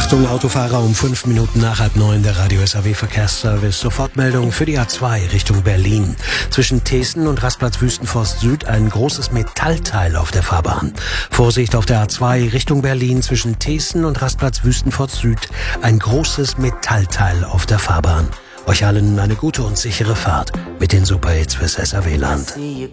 Achtung, Autofahrer, um 5 Minuten nach 8:30 der Radio SAW Verkehrsservice. Sofortmeldung für die A2 Richtung Berlin. Zwischen Thesen und Rastplatz Wüstenforst Süd ein großes Metallteil auf der Fahrbahn. Vorsicht auf der A2 Richtung Berlin zwischen Thesen und Rastplatz Wüstenforst Süd ein großes Metallteil auf der Fahrbahn. Euch allen eine gute und sichere Fahrt mit den Superhits fürs SAW-Land.